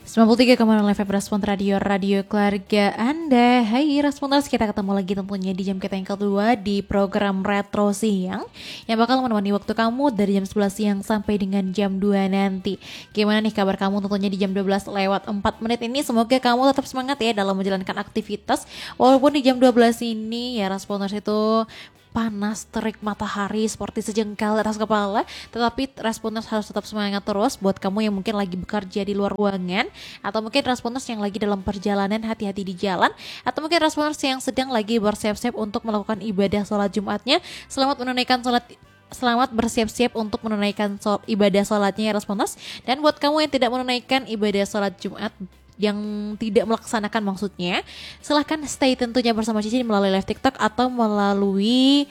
93,0 FM Respon Radio, radio keluarga Anda. Hai Responders, kita ketemu lagi tentunya di jam kita yang kedua di program Retro Siang yang bakal menemani waktu kamu dari jam 11 siang sampai dengan jam 2 nanti. Gimana nih kabar kamu tentunya di jam 12 lewat 4 menit ini? Semoga kamu tetap semangat ya dalam menjalankan aktivitas. Walaupun di jam 12 ini ya Responders itu panas terik matahari seperti sejengkal atas kepala, tetapi responders harus tetap semangat terus. Buat kamu yang mungkin lagi bekerja di luar ruangan, atau mungkin responders yang lagi dalam perjalanan, hati-hati di jalan, atau mungkin responders yang sedang lagi bersiap-siap untuk melakukan ibadah sholat Jumatnya, Selamat bersiap-siap untuk menunaikan ibadah sholatnya ya responders. Dan buat kamu yang tidak menunaikan ibadah sholat Jumat, yang tidak melaksanakan maksudnya, silahkan stay tentunya bersama Cici melalui live TikTok atau melalui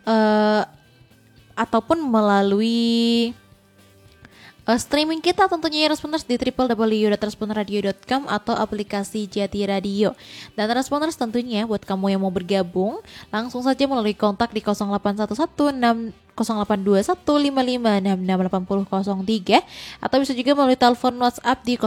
streaming kita tentunya ya responders di www.responradio.com atau aplikasi Jati Radio. Dan responders tentunya buat kamu yang mau bergabung, langsung saja melalui kontak di 0811605565668003 atau bisa juga melalui telepon WhatsApp di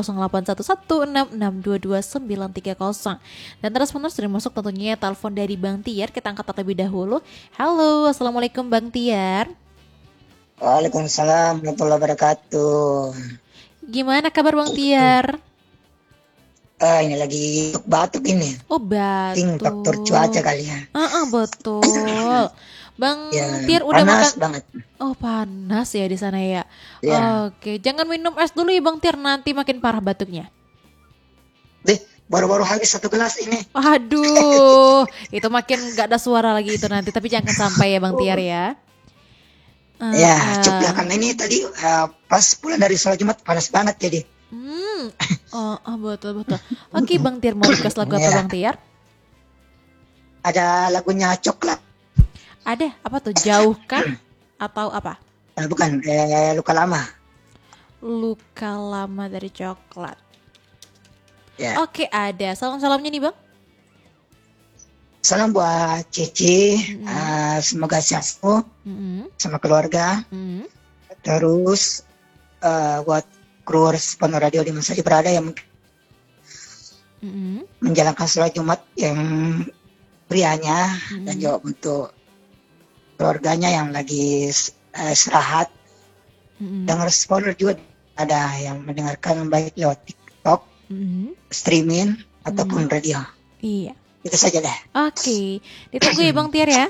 081166222930. Dan responders sudah masuk tentunya telepon dari Bang Tiar, kita angkat terlebih dahulu. Halo, Assalamualaikum Bang Tiar. Waalaikumsalam warahmatullahi wabarakatuh. Gimana kabar Bang Tiar? Ini lagi batuk ini. Oh batuk. Faktor cuaca kali ya. Betul. Bang Ya, Tiar udah panas makan? banget. Oh panas ya di sana ya. Ya. Oke, jangan minum es dulu ya Bang Tiar, nanti makin parah batuknya. Baru-baru habis 1 gelas ini. Aduh, itu makin gak ada suara lagi itu nanti. Tapi jangan sampai ya Bang Tiar ya. Cukup karena ini tadi pas pulang dari sholat Jumat panas banget jadi. Betul. Oke Bang Tiar, mau request lagu apa Bang Tiar? Ada lagunya Coklat. Ada apa tuh? Jauh kan? Atau apa? Bukan, Luka Lama. Luka Lama dari Coklat. Ya. Oke, ada. Salam-salamnya nih Bang. Salam buat Cici, semoga sehat sama keluarga. Terus buat kru Respon Radio di masa berada yang menjalankan sholat Jumat yang prianya, dan juga untuk keluarganya yang lagi istirahat. Dan Respon juga ada yang mendengarkan baik lewat TikTok, streaming ataupun radio. Iya. Itu saja deh. Oke, ditunggu ya Bang Tiar ya.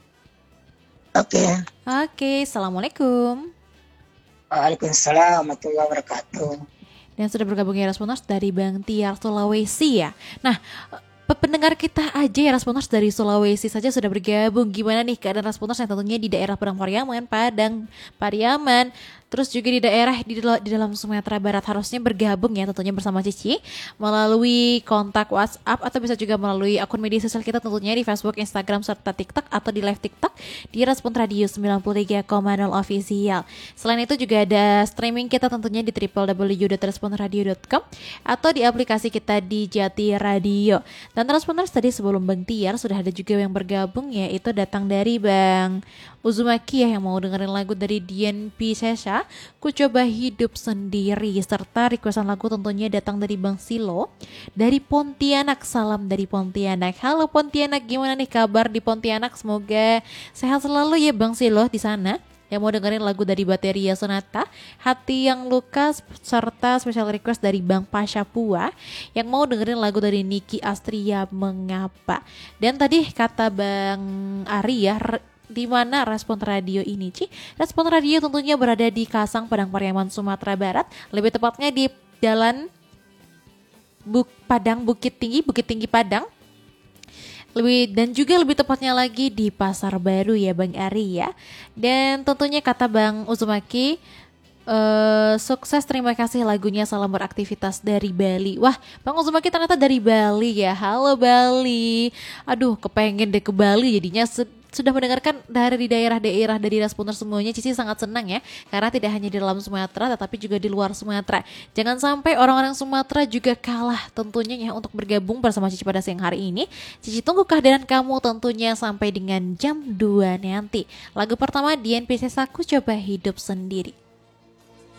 Oke. Assalamualaikum. Waalaikumsalam warahmatullahi wabarakatuh. Dan sudah bergabung ya Responders dari Bang Tiar Sulawesi ya. Nah, pendengar kita aja ya Responders dari Sulawesi saja sudah bergabung. Gimana nih keadaan Responders yang tentunya di daerah Padang Pariaman, terus juga di daerah di dalam Sumatera Barat harusnya bergabung ya tentunya bersama Cici melalui kontak WhatsApp atau bisa juga melalui akun media sosial kita tentunya di Facebook, Instagram serta TikTok atau di live TikTok di Respon Radio 93,0 official. Selain itu juga ada streaming kita tentunya di www.responradio.com atau di aplikasi kita di Jati Radio. Dan Responders tadi sebelum Bang Tiar sudah ada juga yang bergabung, yaitu datang dari Bang Uzumaki ya, yang mau dengerin lagu dari Dian Piscesha, Ku Coba Hidup Sendiri, serta requestan lagu tentunya datang dari Bang Silo dari Pontianak. Salam dari Pontianak. Halo Pontianak, gimana nih kabar di Pontianak? Semoga sehat selalu ya Bang Silo di sana. Yang mau dengerin lagu dari Bateria Sonata, Hati Yang Luka, serta special request dari Bang Pasha Pua yang mau dengerin lagu dari Niki Astria, Mengapa. Dan tadi kata Bang Ari ya, di mana Respon Radio ini, Ci? Respon Radio tentunya berada di Kasang, Padang Pariaman, Sumatera Barat. Lebih tepatnya di Jalan Bukit Tinggi Padang. Dan juga lebih tepatnya lagi di Pasar Baru ya Bang Ari ya. Dan tentunya kata Bang Uzumaki, sukses, terima kasih lagunya, salam beraktivitas dari Bali. Wah, Bang Uzumaki ternyata dari Bali ya. Halo Bali. Aduh, kepengen deh ke Bali jadinya. Sudah mendengarkan dari daerah-daerah dari Responder semuanya, Cici sangat senang ya, karena tidak hanya di dalam Sumatera tetapi juga di luar Sumatera. Jangan sampai orang-orang Sumatera juga kalah tentunya ya untuk bergabung bersama Cici pada siang hari ini. Cici tunggu kehadiran kamu tentunya sampai dengan jam 2 nanti. Lagu pertama Dian Piscesha, Ku Coba Hidup Sendiri.